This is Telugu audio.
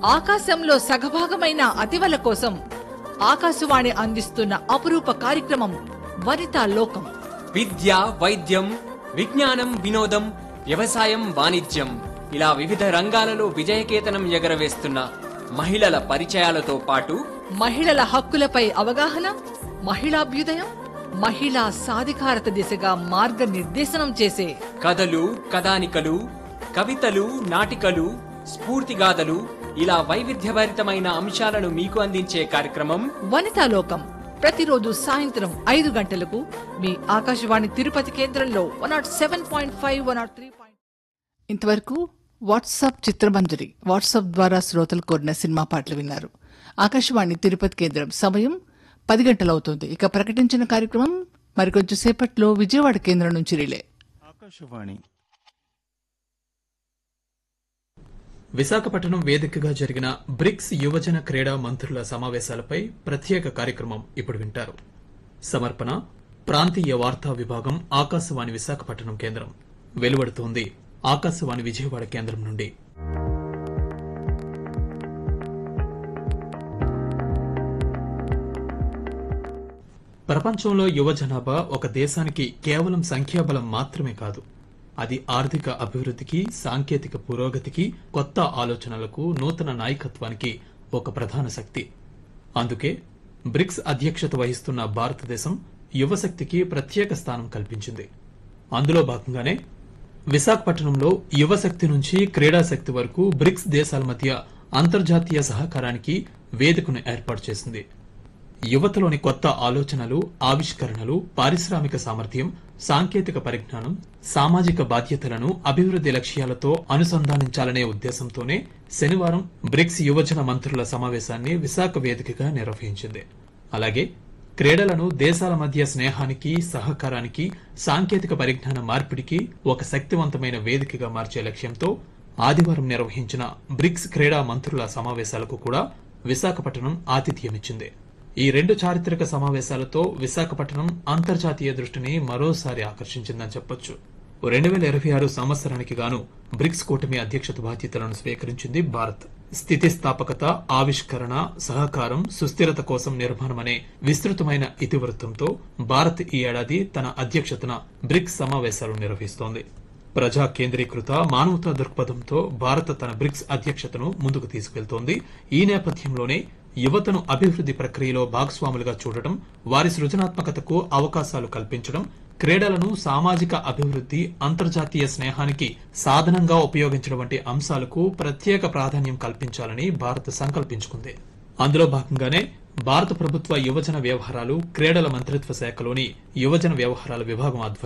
ఆకాశంలో సగభాగమైన అతివల కోసం ఆకాశవాణి అందిస్తున్న అపురూప కార్యక్రమం వనితా లోకం. విద్య, వైద్యం, విజ్ఞానం, వినోదం, వ్యవసాయం, వాణిజ్యం ఇలా వివిధ రంగాలలో విజయకేతనం ఎగరవేస్తున్న మహిళల పరిచయాలతో పాటు మహిళల హక్కులపై అవగాహన, మహిళాభ్యుదయం, మహిళా సాధికారత దిశగా మార్గనిర్దేశనం చేసే కథలు, కథానికలు, కవితలు, నాటికలు, స్ఫూర్తిగాథలు ఇలా వైవిధ్యభరితమైన అంశాలను మీకు అందించే కార్యక్రమం వనితా లోకం. ప్రతిరోజు సాయంత్రం 5 గంటలకు మీ ఆకాశవాణి తిరుపతి కేంద్రంలో 107.5, 103. ఇంతవరకు వాట్సాప్ చిత్రమంజరి వాట్సాప్ ద్వారా శ్రోతలు కోరిన సినిమా పాటలు విన్నారు. ఆకాశవాణి తిరుపతి కేంద్రం సమయం 10 గంటలవుతోంది. ఇక ప్రకటించిన కార్యక్రమం మరికొంచెం సేపట్లో విజయవాడ కేంద్రం నుంచి రిలే. ఆకాశవాణి విశాఖపట్నం వేదికగా జరిగిన బ్రిక్స్ యువజన క్రీడా మంత్రుల సమావేశాలపై ప్రత్యేక కార్యక్రమం ఇప్పుడు వింటారు. సమర్పణ ప్రాంతీయ వార్తా విభాగం, ఆకాశవాణి విశాఖపట్నం కేంద్రం. వెలువడుతోంది ఆకాశవాణి విజయవాడ కేంద్రం నుండి. ప్రపంచంలో యువ జనాభా ఒక దేశానికి కేవలం సంఖ్యాబలం మాత్రమే కాదు, అది ఆర్థిక అభివృద్ధికి, సాంకేతిక పురోగతికి, కొత్త ఆలోచనలకు, నూతన నాయకత్వానికి ఒక ప్రధాన శక్తి. అందుకే బ్రిక్స్ అధ్యక్షత వహిస్తున్న భారతదేశం యువశక్తికి ప్రత్యేక స్థానం కల్పించింది. అందులో భాగంగానే విశాఖపట్నంలో యువశక్తి నుంచి క్రీడాశక్తి వరకు బ్రిక్స్ దేశాల మధ్య అంతర్జాతీయ సహకారానికి వేదికను ఏర్పాటు చేసింది. యువతలోని కొత్త ఆలోచనలు, ఆవిష్కరణలు, పారిశ్రామిక సామర్థ్యం, సాంకేతిక పరిజ్ఞానం, సామాజిక బాధ్యతలను అభివృద్ది లక్ష్యాలతో అనుసంధానించాలనే ఉద్దేశంతోనే శనివారం బ్రిక్స్ యువజన మంత్రుల సమావేశాన్ని విశాఖ వేదికగా నిర్వహించింది. అలాగే క్రీడలను దేశాల మధ్య స్నేహానికి, సహకారానికి, సాంకేతిక పరిజ్ఞాన మార్పిడికి ఒక శక్తివంతమైన వేదికగా మార్చే లక్ష్యంతో ఆదివారం నిర్వహించిన బ్రిక్స్ క్రీడా మంత్రుల సమావేశాలకు కూడా విశాఖపట్నం ఆతిథ్యమిచ్చింది. ఈ 2 చారిత్రక సమావేశాలతో విశాఖపట్నం అంతర్జాతీయ దృష్టిని మరోసారి ఆకర్షించిందని చెప్పొచ్చు. 2026 సంవత్సరానికి గాను బ్రిక్స్ కూటమి అధ్యక్షత బాధ్యతలను స్వీకరించింది భారత్. స్థితిస్థాపకత, ఆవిష్కరణ, సహకారం, సుస్థిరత కోసం నిర్మాణమనే విస్తృతమైన ఇతివృత్తంతో భారత్ ఈ ఏడాది తన అధ్యక్షతన బ్రిక్స్ సమావేశాలు నిర్వహిస్తోంది. ప్రజా కేంద్రీకృత, మానవతా దృక్పథంతో భారత్ తన బ్రిక్స్ అధ్యక్షతను ముందుకు తీసుకెళ్తోంది. ఈ నేపథ్యంలోనే యువతను అభివృద్ది ప్రక్రియలో భాగస్వాములుగా చూడటం, వారి సృజనాత్మకతకు అవకాశాలు కల్పించడం, క్రీడలను సామాజిక అభివృద్ది, అంతర్జాతీయ స్నేహానికి సాధనంగా ఉపయోగించడం వంటి అంశాలకు ప్రత్యేక ప్రాధాన్యం కల్పించాలని భారత్ సంకల్పించుకుంది. అందులో భాగంగానే భారత ప్రభుత్వ యువజన వ్యవహారాలు, క్రీడల మంత్రిత్వ శాఖలోని యువజన వ్యవహారాల విభాగం